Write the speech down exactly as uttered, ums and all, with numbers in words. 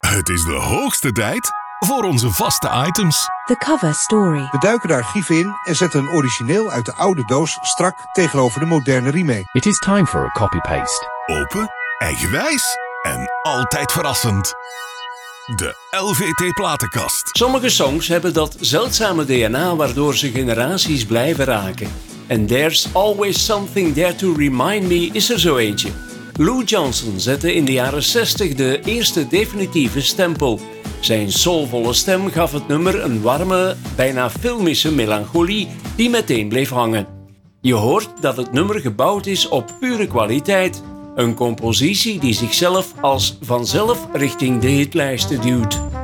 Het is de hoogste tijd voor onze vaste items. The cover story. We duiken de archieven in en zetten een origineel uit de oude doos strak tegenover de moderne remake. It is time for a copy-paste. Open, eigenwijs en altijd verrassend. De L V T-platenkast. Sommige songs hebben dat zeldzame D N A waardoor ze generaties blijven raken. En There's Always Something There to Remind Me is er zo eentje. Lou Johnson zette in de jaren zestig de eerste definitieve stempel. Zijn soulvolle stem gaf het nummer een warme, bijna filmische melancholie die meteen bleef hangen. Je hoort dat het nummer gebouwd is op pure kwaliteit. Een compositie die zichzelf als vanzelf richting de hitlijsten duwt.